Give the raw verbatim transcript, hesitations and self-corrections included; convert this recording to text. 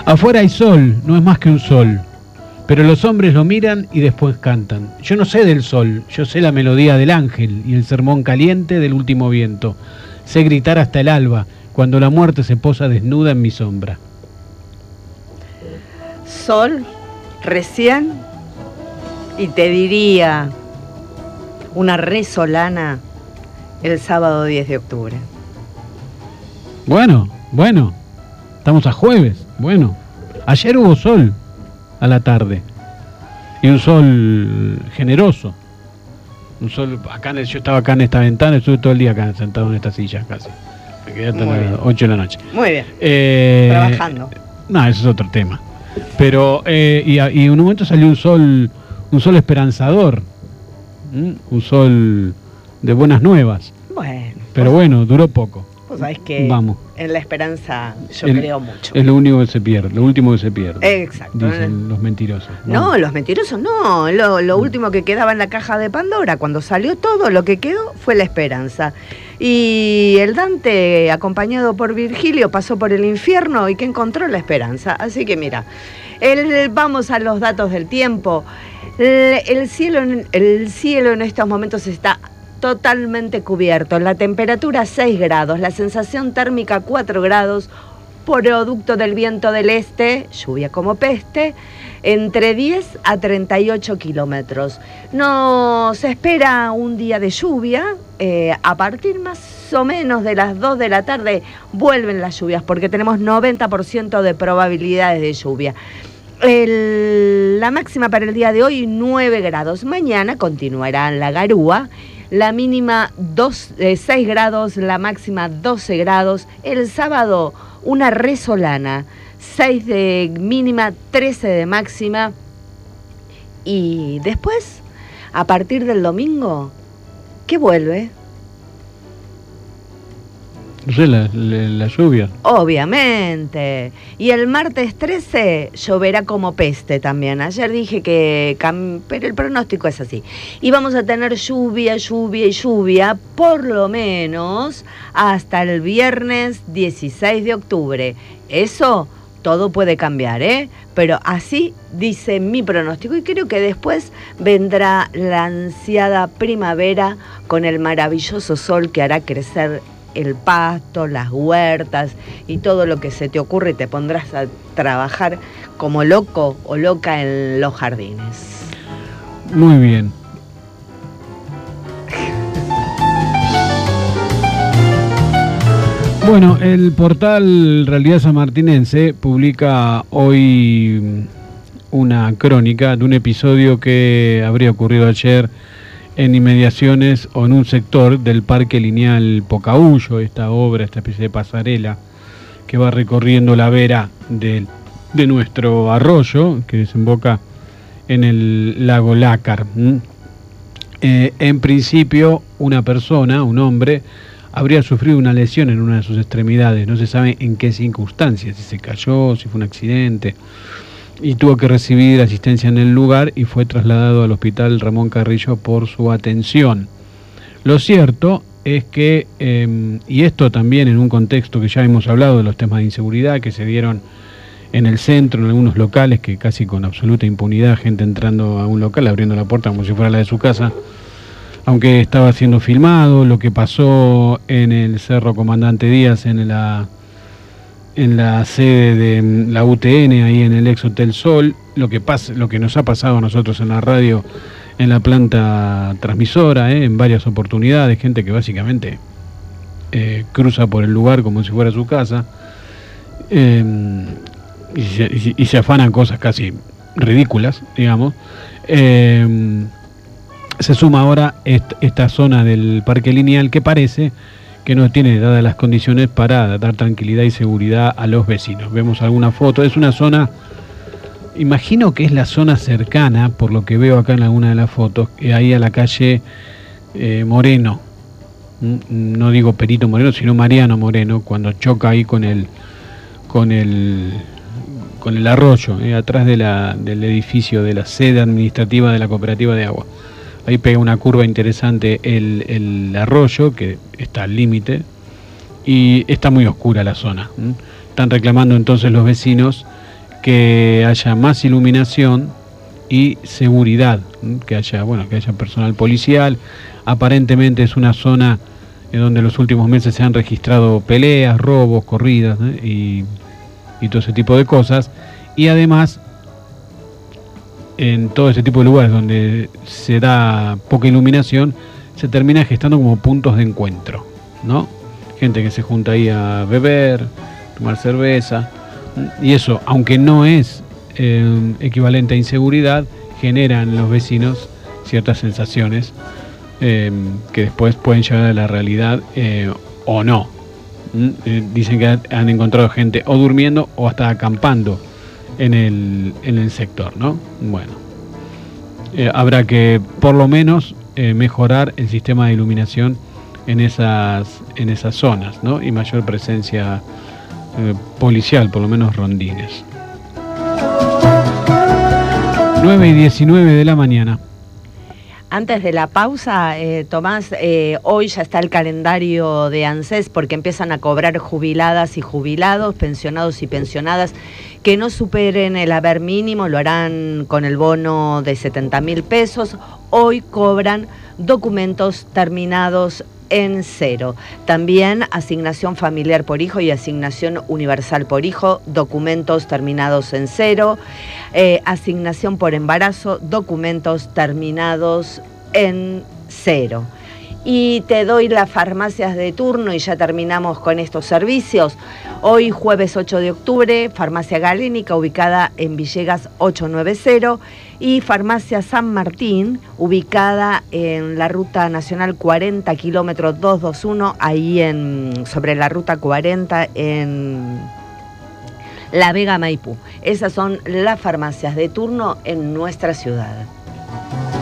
Afuera hay sol, no es más que un sol, pero los hombres lo miran y después cantan. Yo no sé del sol, yo sé la melodía del ángel y el sermón caliente del último viento. Sé gritar hasta el alba, cuando la muerte se posa desnuda en mi sombra. Sol, recién, y te diría una resolana el sábado diez de octubre. Bueno, bueno, estamos a jueves, bueno. Ayer hubo sol a la tarde, y un sol generoso. Un sol, acá en el, yo estaba acá en esta ventana, estuve todo el día acá sentado en esta silla casi. Me quedé hasta las ocho de la noche. Muy bien. Eh, Trabajando. No, eso es otro tema. Pero, eh, y, y en un momento salió un sol, un sol esperanzador, ¿Mm? un sol de buenas nuevas. Bueno. Pero bueno, duró poco. Pues sabés que Vamos. En la esperanza yo El, creo mucho. Es lo único que se pierde, lo último que se pierde. Exacto. Dicen los mentirosos. No, no los mentirosos no. Lo, lo último que quedaba en la caja de Pandora, cuando salió todo, lo que quedó fue la esperanza. Y el Dante, acompañado por Virgilio, pasó por el infierno y que encontró la esperanza. Así que mira, el, vamos a los datos del tiempo. El, el, cielo, el cielo en estos momentos está totalmente cubierto, la temperatura seis grados, la sensación térmica cuatro grados, producto del viento del este, lluvia como peste, entre diez a treinta y ocho kilómetros. Nos espera un día de lluvia, eh, a partir más o menos de las dos de la tarde vuelven las lluvias, porque tenemos noventa por ciento de probabilidades de lluvia. El, la máxima para el día de hoy, nueve grados. Mañana continuará la garúa. La mínima dos, eh, seis grados, la máxima doce grados. El sábado una resolana, seis de mínima, trece de máxima. Y después, a partir del domingo, ¿qué vuelve? No sé, la, la, la lluvia. Obviamente. Y el martes trece lloverá como peste también. Ayer dije que... Cam... Pero el pronóstico es así. Y vamos a tener lluvia, lluvia y lluvia, por lo menos hasta el viernes dieciséis de octubre. Eso todo puede cambiar, ¿eh? Pero así dice mi pronóstico. Y creo que después vendrá la ansiada primavera con el maravilloso sol que hará crecer el pasto, las huertas y todo lo que se te ocurre, y te pondrás a trabajar como loco o loca en los jardines. Muy bien. Bueno, el portal Realidad Sanmartinense publica hoy una crónica de un episodio que habría ocurrido ayer en inmediaciones o en un sector del Parque Lineal Pocahuyo, esta obra, esta especie de pasarela que va recorriendo la vera de, de nuestro arroyo, que desemboca en el lago Lácar. ¿Mm? Eh, en principio, una persona, un hombre, habría sufrido una lesión en una de sus extremidades. No se sabe en qué circunstancias, si se cayó, si fue un accidente, y tuvo que recibir asistencia en el lugar y fue trasladado al hospital Ramón Carrillo por su atención. Lo cierto es que, eh, y esto también en un contexto que ya hemos hablado de los temas de inseguridad que se dieron en el centro, en algunos locales, que casi con absoluta impunidad, gente entrando a un local, abriendo la puerta como si fuera la de su casa, aunque estaba siendo filmado, lo que pasó en el Cerro Comandante Díaz, en la... en la sede de la U T N, ahí en el ex Hotel Sol, lo que pasa, lo que nos ha pasado a nosotros en la radio, en la planta transmisora, eh, en varias oportunidades, gente que básicamente eh, cruza por el lugar como si fuera su casa, eh, y, se, y, y se afanan cosas casi ridículas, digamos. Eh, se suma ahora est esta zona del Parque Lineal que parece que no tiene dadas las condiciones para dar tranquilidad y seguridad a los vecinos. Vemos alguna foto, es una zona, imagino que es la zona cercana, por lo que veo acá en alguna de las fotos, ahí a la calle eh, Moreno, no digo Perito Moreno, sino Mariano Moreno, cuando choca ahí con el con el con el arroyo, eh, atrás de la, del edificio de la sede administrativa de la Cooperativa de Agua. Ahí pega una curva interesante el, el arroyo, que está al límite, y está muy oscura la zona. ¿Mm? Están reclamando entonces los vecinos que haya más iluminación y seguridad, que haya, bueno, que haya personal policial. Aparentemente es una zona en donde en los últimos meses se han registrado peleas, robos, corridas, ¿eh? y, y todo ese tipo de cosas. Y además, en todo ese tipo de lugares donde se da poca iluminación, se termina gestando como puntos de encuentro, ¿no? Gente que se junta ahí a beber, tomar cerveza, y eso, aunque no es eh, equivalente a inseguridad, genera en los vecinos ciertas sensaciones eh, que después pueden llevar a la realidad eh, o no. ¿Mm? Eh, dicen que han encontrado gente o durmiendo o hasta acampando en el, en el sector, ¿no? Bueno, eh, habrá que por lo menos eh, mejorar el sistema de iluminación en esas, en esas zonas, ¿no? Y mayor presencia eh, policial, por lo menos rondines. nueve y diecinueve de la mañana. Antes de la pausa, eh, Tomás, eh, hoy ya está el calendario de ANSES porque empiezan a cobrar jubiladas y jubilados, pensionados y pensionadas que no superen el haber mínimo, lo harán con el bono de setenta mil pesos. Hoy cobran documentos terminados en cero. También asignación familiar por hijo y asignación universal por hijo, documentos terminados en cero. Eh, asignación por embarazo, documentos terminados en cero. Y te doy las farmacias de turno y ya terminamos con estos servicios. Hoy jueves ocho de octubre, Farmacia Galénica, ubicada en Villegas ochocientos noventa, y Farmacia San Martín, ubicada en la Ruta Nacional cuarenta, kilómetro doscientos veintiuno, ahí en, sobre la Ruta cuarenta en La Vega, Maipú. Esas son las farmacias de turno en nuestra ciudad.